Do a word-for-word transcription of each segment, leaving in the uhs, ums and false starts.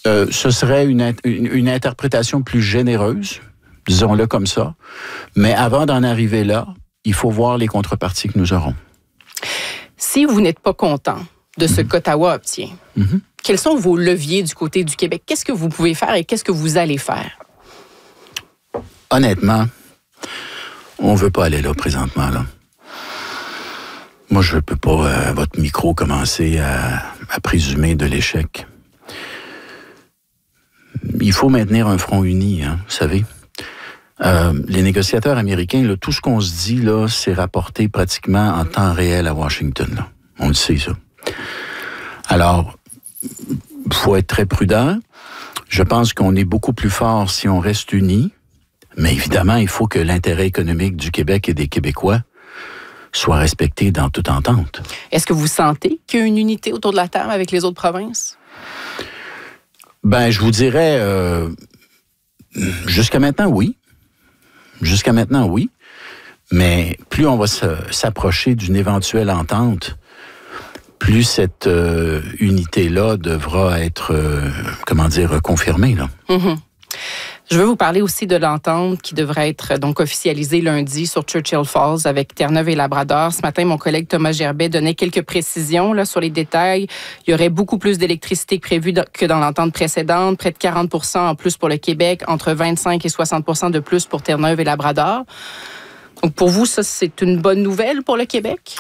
Euh, ce serait une, une, une interprétation plus généreuse, disons-le comme ça. Mais avant d'en arriver là, il faut voir les contreparties que nous aurons. Si vous n'êtes pas content de ce mm-hmm. qu'Ottawa obtient, mm-hmm. quels sont vos leviers du côté du Québec? Qu'est-ce que vous pouvez faire et qu'est-ce que vous allez faire? Honnêtement, on ne veut pas aller là présentement, là. Moi, je ne peux pas, à votre micro, commencer à, à présumer de l'échec. Il faut maintenir un front uni, hein, vous savez. Euh, les négociateurs américains, là, tout ce qu'on se dit, là, c'est rapporté pratiquement en temps réel à Washington. Là. On le sait, ça. Alors, il faut être très prudent. Je pense qu'on est beaucoup plus fort si on reste unis. Mais évidemment, il faut que l'intérêt économique du Québec et des Québécois soit respecté dans toute entente. Est-ce que vous sentez qu'il y a une unité autour de la table avec les autres provinces? Ben, je vous dirais, euh, jusqu'à maintenant, oui. Jusqu'à maintenant, oui. Mais plus on va se, s'approcher d'une éventuelle entente, plus cette euh, unité-là devra être, euh, comment dire, confirmée, là. Mm-hmm. Je veux vous parler aussi de l'entente qui devrait être donc officialisée lundi sur Churchill Falls avec Terre-Neuve et Labrador. Ce matin, mon collègue Thomas Gerbet donnait quelques précisions là, sur les détails. Il y aurait beaucoup plus d'électricité prévue que dans l'entente précédente, près de quarante pour cent en plus pour le Québec, entre vingt-cinq et soixante pour cent de plus pour Terre-Neuve et Labrador. Donc pour vous, ça, c'est une bonne nouvelle pour le Québec?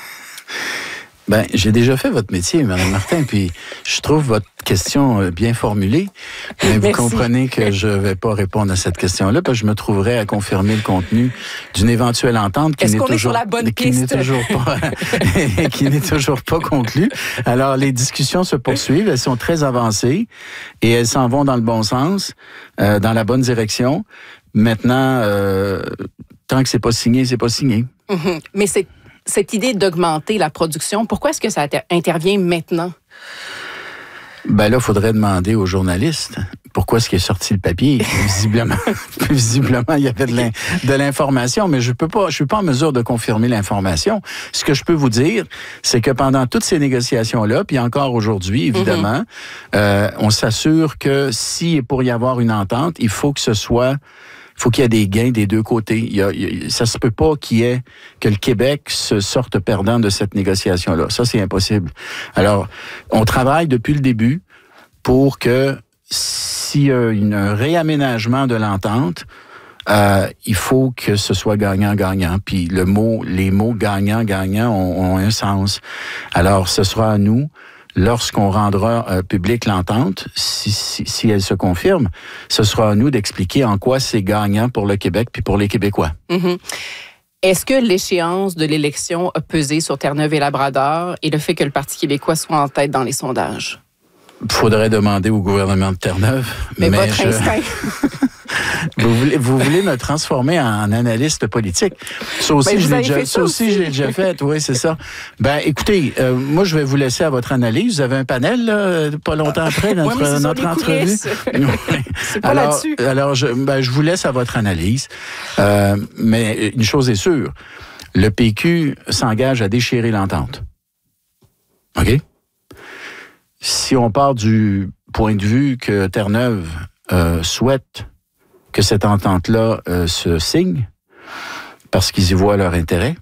Ben, j'ai déjà fait votre métier, Mme Martin, puis je trouve votre question bien formulée. Mais vous Merci. Comprenez que je ne vais pas répondre à cette question-là, parce que je me trouverais à confirmer le contenu d'une éventuelle entente qui Est-ce n'est qu'on toujours, est sur la bonne qui n'est toujours pas, qui n'est toujours pas conclue. Alors, les discussions se poursuivent, elles sont très avancées et elles s'en vont dans le bon sens, euh, dans la bonne direction. Maintenant, euh, tant que c'est pas signé, c'est pas signé. Mm-hmm. Mais c'est cette idée d'augmenter la production, pourquoi est-ce que ça intervient maintenant? Ben là, il faudrait demander aux journalistes pourquoi est-ce qu'il est sorti le papier. Visiblement, visiblement, il y avait de, l'in, de l'information, mais je peux pas, je suis pas en mesure de confirmer l'information. Ce que je peux vous dire, c'est que pendant toutes ces négociations-là, puis encore aujourd'hui, évidemment, mm-hmm. euh, on s'assure que si pour y avoir une entente, il faut que ce soit Il faut qu'il y ait des gains des deux côtés. Il y a, il y a, ça se peut pas qu'il y ait que le Québec se sorte perdant de cette négociation-là. Ça, c'est impossible. Alors, on travaille depuis le début pour que s'il y a une, un réaménagement de l'entente, euh, il faut que ce soit gagnant-gagnant. Puis le mot, les mots gagnant-gagnant ont, ont un sens. Alors, ce sera à nous. Lorsqu'on rendra euh, publique l'entente, si, si, si elle se confirme, ce sera à nous d'expliquer en quoi c'est gagnant pour le Québec puis pour les Québécois. Mm-hmm. Est-ce que l'échéance de l'élection a pesé sur Terre-Neuve et Labrador et le fait que le Parti québécois soit en tête dans les sondages? Il faudrait demander au gouvernement de Terre-Neuve. Mais, mais votre je... instinct... Vous voulez, vous voulez me transformer en analyste politique. Ça aussi, ben, je, l'ai déjà, ça aussi, je l'ai déjà fait. Oui, c'est ça. Ben, écoutez, euh, moi, je vais vous laisser à votre analyse. Vous avez un panel, là, pas longtemps après notre, ouais, notre entrevue. C'est pas alors, là-dessus. Alors, je, ben, je vous laisse à votre analyse. Euh, mais une chose est sûre, le P Q s'engage à déchirer l'entente. OK? Si on part du point de vue que Terre-Neuve euh, souhaite que cette entente-là euh, se signe, parce qu'ils y voient leur intérêt,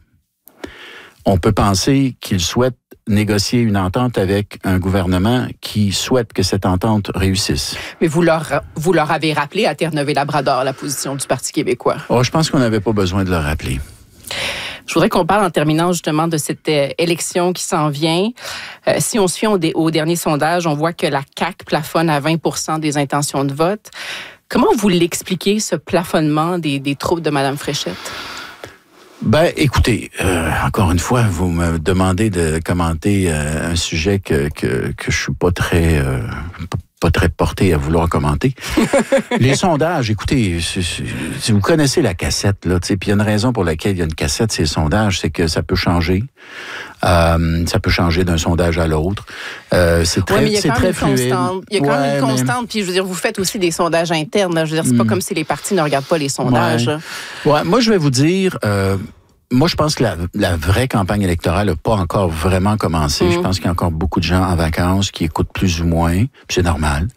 on peut penser qu'ils souhaitent négocier une entente avec un gouvernement qui souhaite que cette entente réussisse. Mais vous leur, vous leur avez rappelé à Terre-Neuve et Labrador la position du Parti québécois. Oh, je pense qu'on n'avait pas besoin de le rappeler. Je voudrais qu'on parle en terminant justement de cette euh, élection qui s'en vient. Euh, si on se fie au, au dernier sondage, on voit que la C A Q plafonne à vingt pour cent des intentions de vote. Comment vous l'expliquez, ce plafonnement des, des troupes de Mme Fréchette? Ben, écoutez, euh, encore une fois, vous me demandez de commenter euh, un sujet que que que je suis pas très euh, pas très porté à vouloir commenter. Les sondages, écoutez, c'est, c'est, si vous connaissez la cassette, là, tu sais, puis il y a une raison pour laquelle il y a une cassette, ces sondages, c'est que ça peut changer. Euh, ça peut changer d'un sondage à l'autre. Euh, c'est très, ouais, c'est très fluide. Constante. Il y a quand ouais, même une constante. Mais... Puis je veux dire, vous faites aussi des sondages internes. Là. Je veux dire, c'est mm. pas comme si les partis ne regardent pas les sondages. Ouais. Ouais, moi, je vais vous dire. Euh, Moi, je pense que la, la vraie campagne électorale n'a pas encore vraiment commencé. Mmh. Je pense qu'il y a encore beaucoup de gens en vacances qui écoutent plus ou moins, puis c'est normal.